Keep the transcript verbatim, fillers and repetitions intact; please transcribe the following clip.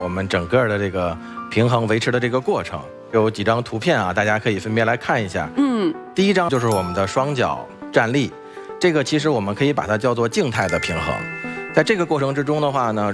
我们整个的这个平衡维持的这个过程。有几张图片啊，大家可以分别来看一下。嗯，第一张就是我们的双脚站立，这个其实我们可以把它叫做静态的平衡。在这个过程之中的话呢，